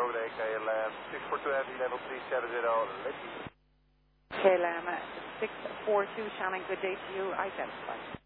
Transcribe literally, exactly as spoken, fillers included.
Road K L M six four two Heavy level three seven zero, Letty. K L M six four two, Shannon, good day to you, identify.